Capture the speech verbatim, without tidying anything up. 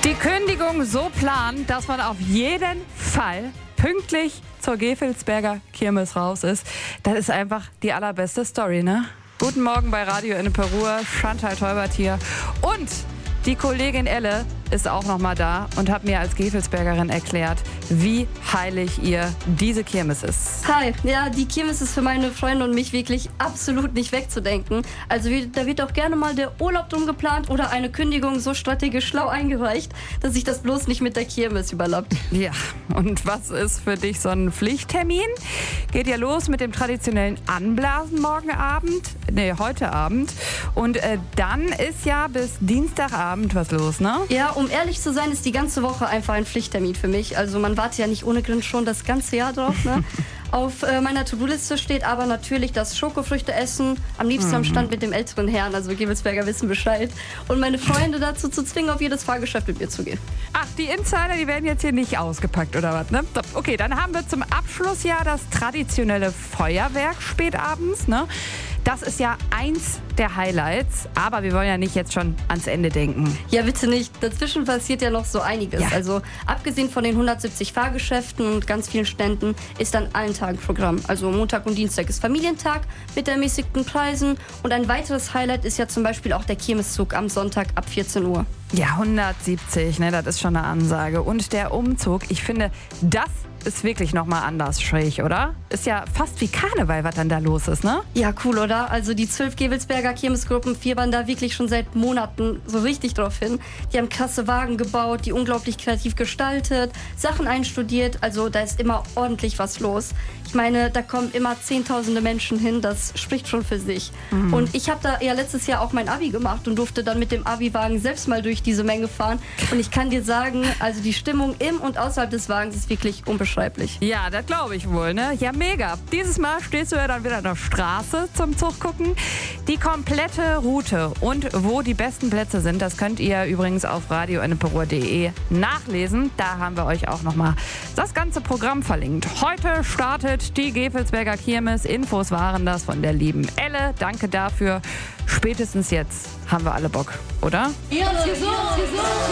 Die Kündigung so planen, dass man auf jeden Fall pünktlich zur Gevelsberger Kirmes raus ist. Das ist einfach die allerbeste Story, ne? Guten Morgen bei Radio Ennepe-Ruhr, Chantal Teubert hier. Und die Kollegin Elle ist auch noch mal da und hat mir als Gevelsbergerin erklärt, wie heilig ihr diese Kirmes ist. Hi, ja, die Kirmes ist für meine Freunde und mich wirklich absolut nicht wegzudenken. Also wie, da wird auch gerne mal der Urlaub drum geplant oder eine Kündigung so strategisch schlau eingereicht, dass sich das bloß nicht mit der Kirmes überlappt. Ja, und was ist für dich so ein Pflichttermin? Geht ja los mit dem traditionellen Anblasen morgen Abend, nee, heute Abend. Und äh, dann ist ja bis Dienstagabend was los, ne? Ja, um ehrlich zu sein, ist die ganze Woche einfach ein Pflichttermin für mich. Also man wartet ja nicht ohne Grund schon das ganze Jahr drauf, ne? Auf äh, meiner To-Do-Liste steht aber natürlich das Schokofrüchte essen, am liebsten mhm. am Stand mit dem älteren Herrn, also Gevelsberger wissen Bescheid. Und meine Freunde dazu zu zwingen, auf jedes Fahrgeschäft mit mir zu gehen. Ach, die Insider, die werden jetzt hier nicht ausgepackt, oder was, ne? Okay, dann haben wir zum Abschluss ja das traditionelle Feuerwerk spätabends, ne? Das ist ja eins der Highlights, aber wir wollen ja nicht jetzt schon ans Ende denken. Ja, bitte nicht. Dazwischen passiert ja noch so einiges. Ja. Also abgesehen von den hundertsiebzig Fahrgeschäften und ganz vielen Ständen ist an allen Tagen Programm. Also Montag und Dienstag ist Familientag mit ermäßigten Preisen und ein weiteres Highlight ist ja zum Beispiel auch der Kirmeszug am Sonntag ab vierzehn Uhr. Ja, hundertsiebzig, ne, das ist schon eine Ansage. Und der Umzug, ich finde, das ist wirklich nochmal anders schräg, oder? Ist ja fast wie Karneval, was dann da los ist, ne? Ja, cool, oder? Also die zwölf Gevelsberger Kirmesgruppen fiebern da wirklich schon seit Monaten so richtig drauf hin. Die haben krasse Wagen gebaut, die unglaublich kreativ gestaltet, Sachen einstudiert, also da ist immer ordentlich was los. Ich meine, da kommen immer zehntausende Menschen hin, das spricht schon für sich. Mhm. Und ich habe da ja letztes Jahr auch mein Abi gemacht und durfte dann mit dem Abi-Wagen selbst mal durch diese Menge fahren. Und ich kann dir sagen, also die Stimmung im und außerhalb des Wagens ist wirklich unbeschreiblich. Ja, das glaube ich wohl, ne? Ja, mega. Dieses Mal stehst du ja dann wieder an der Straße zum Zug gucken. Die komplette Route und wo die besten Plätze sind, das könnt ihr übrigens auf radio ennepe-ruhr punkt de nachlesen. Da haben wir euch auch nochmal das ganze Programm verlinkt. Heute startet die Gevelsberger Kirmes. Infos waren das von der lieben Elle. Danke dafür. Spätestens jetzt haben wir alle Bock, oder? Ja, so, so.